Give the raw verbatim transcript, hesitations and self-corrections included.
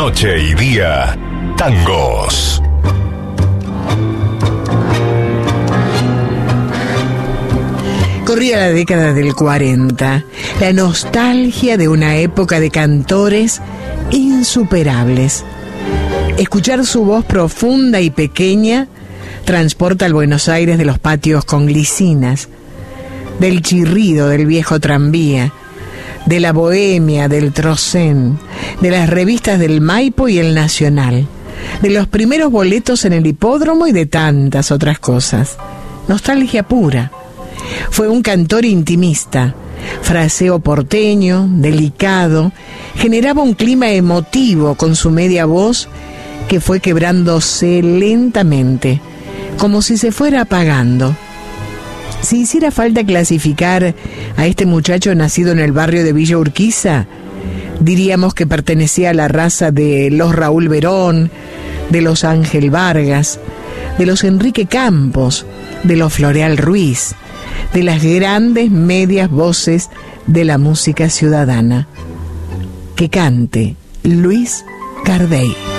Noche y día, tangos. Corría la década del cuarenta, la nostalgia de una época de cantores insuperables. Escuchar su voz profunda y pequeña transporta al Buenos Aires de los patios con glicinas, del chirrido del viejo tranvía, de la bohemia del Trocén, de las revistas del Maipo y el Nacional, de los primeros boletos en el hipódromo y de tantas otras cosas. Nostalgia pura. Fue un cantor intimista, fraseo porteño, delicado, generaba un clima emotivo con su media voz que fue quebrándose lentamente, como si se fuera apagando. Si hiciera falta clasificar a este muchacho nacido en el barrio de Villa Urquiza, diríamos que pertenecía a la raza de los Raúl Verón, de los Ángel Vargas, de los Enrique Campos, de los Floreal Ruiz, de las grandes medias voces de la música ciudadana. Que cante Luis Gardey.